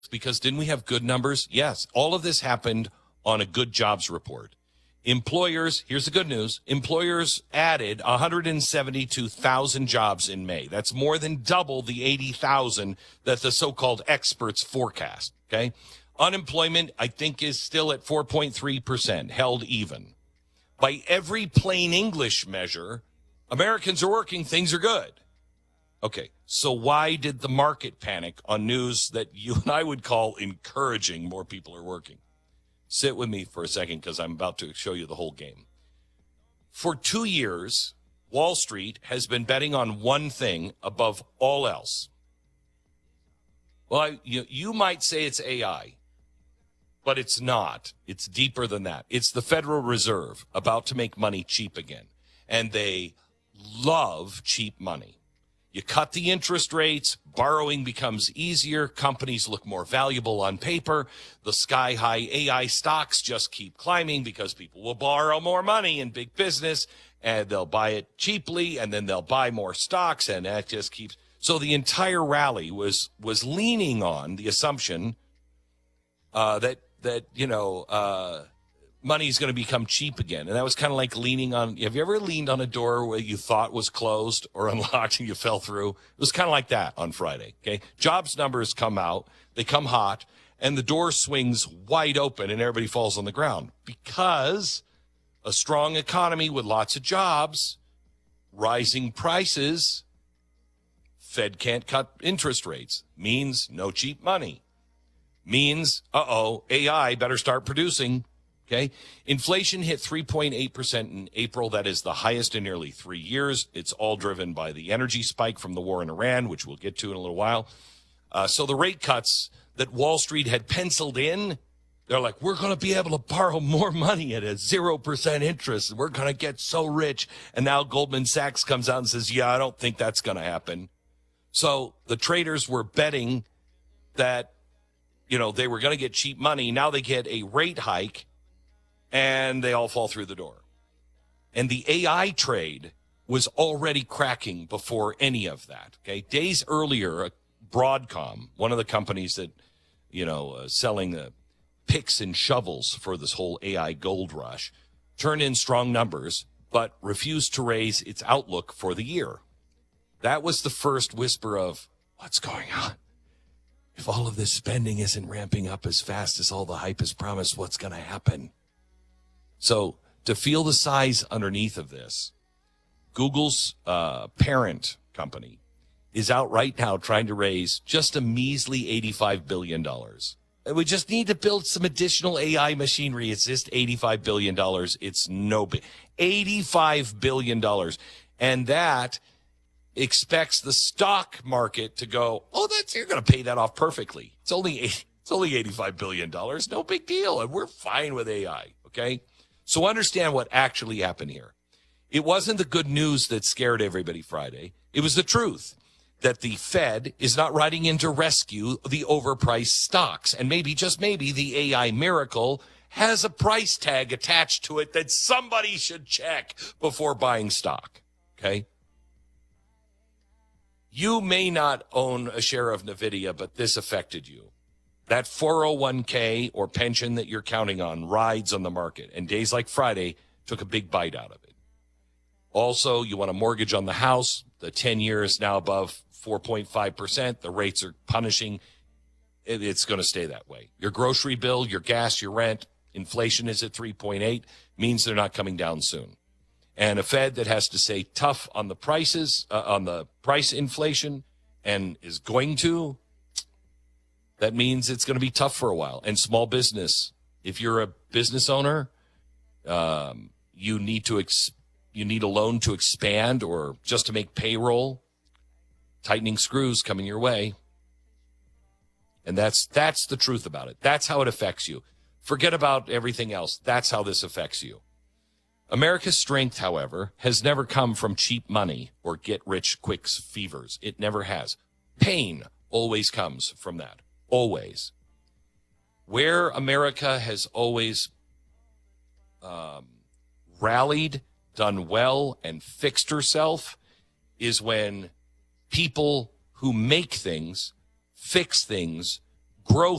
because didn't we have good numbers? Yes. All of this happened on a good jobs report. Employers, here's the good news. Employers added 172,000 jobs in May. That's more than double the 80,000 that the so-called experts forecast, okay? Unemployment, I think, is still at 4.3%, held even. By every plain English measure, Americans are working, things are good. Okay, so why did the market panic on news that you and I would call encouraging more people are working? Sit with me for a second because I'm about to show you the whole game. For 2 years, Wall Street has been betting on one thing above all else. Well, you might say it's AI, but it's not. It's deeper than that. It's the Federal Reserve about to make money cheap again, and they love cheap money. You cut the interest rates, borrowing becomes easier, companies look more valuable on paper, the sky-high AI stocks just keep climbing because people will borrow more money in big business, and they'll buy it cheaply, and then they'll buy more stocks, and that just keeps... So the entire rally was leaning on the assumption that money's going to become cheap again. And that was kind of like leaning on, have you ever leaned on a door where you thought was closed or unlocked and you fell through? It was kind of like that on Friday, okay? Jobs numbers come out, they come hot, and the door swings wide open and everybody falls on the ground because a strong economy with lots of jobs, rising prices, Fed can't cut interest rates, means no cheap money, means, AI better start producing. Okay. Inflation hit 3.8% in April. That is the highest in nearly 3 years. It's all driven by the energy spike from the war in Iran, which we'll get to in a little while. So the rate cuts that Wall Street had penciled in, they're like, we're going to be able to borrow more money at a 0% interest. We're going to get so rich. And now Goldman Sachs comes out and says, yeah, I don't think that's going to happen. So the traders were betting that, they were going to get cheap money. Now they get a rate hike. And they all fall through the door. And the AI trade was already cracking before any of that. Okay, days earlier, Broadcom, one of the companies that, selling picks and shovels for this whole AI gold rush, turned in strong numbers, but refused to raise its outlook for the year. That was the first whisper of what's going on. If all of this spending isn't ramping up as fast as all the hype has promised, what's going to happen? So to feel the size underneath of this, Google's parent company is out right now trying to raise just a measly $85 billion. And we just need to build some additional AI machinery. It's just $85 billion. It's no big. $85 billion. And that expects the stock market to go, you're going to pay that off perfectly. It's only $85 billion. No big deal. And we're fine with AI, okay? So understand what actually happened here. It wasn't the good news that scared everybody Friday. It was the truth that the Fed is not riding in to rescue the overpriced stocks. And maybe, just maybe, the AI miracle has a price tag attached to it that somebody should check before buying stock, okay? You may not own a share of NVIDIA, but this affected you. That 401k or pension that you're counting on rides on the market, and days like Friday took a big bite out of it. Also, you want a mortgage on the house. The 10-year is now above 4.5%. The rates are punishing. It's going to stay that way. Your grocery bill, your gas, your rent, inflation is at 3.8, means they're not coming down soon. And a Fed that has to stay tough on the prices, on the price inflation, and is going to, that means it's going to be tough for a while. And small business, if you're a business owner, you need a loan to expand or just to make payroll. Tightening screws coming your way. And that's the truth about it. That's how it affects you. Forget about everything else. That's how this affects you. America's strength, however, has never come from cheap money or get-rich-quick fevers. It never has. Pain always comes from that. Always. Where America has always rallied, done well, and fixed herself is when people who make things, fix things, growth